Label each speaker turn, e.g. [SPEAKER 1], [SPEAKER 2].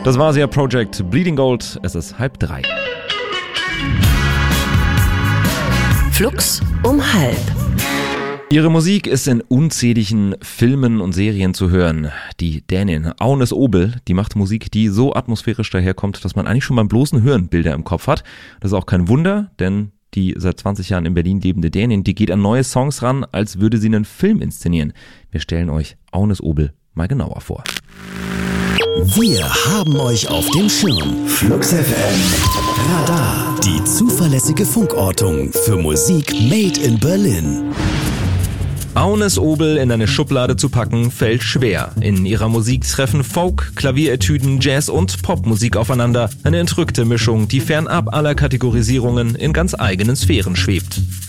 [SPEAKER 1] Das war Sia Project, Bleeding Gold, es ist 2:30.
[SPEAKER 2] Flux um 2:30.
[SPEAKER 1] Ihre Musik ist in unzähligen Filmen und Serien zu hören. Die Dänin Agnes Obel, die macht Musik, die so atmosphärisch daherkommt, dass man eigentlich schon beim bloßen Hören Bilder im Kopf hat. Das ist auch kein Wunder, denn die seit 20 Jahren in Berlin lebende Dänin, die geht an neue Songs ran, als würde sie einen Film inszenieren. Wir stellen euch Agnes Obel mal genauer vor.
[SPEAKER 3] Wir haben euch auf dem Schirm. Flux FM. Radar. Die zuverlässige Funkortung für Musik made in Berlin.
[SPEAKER 1] Agnes Obel in eine Schublade zu packen, fällt schwer. In ihrer Musik treffen Folk, Klavieretüden, Jazz und Popmusik aufeinander. Eine entrückte Mischung, die fernab aller Kategorisierungen in ganz eigenen Sphären schwebt.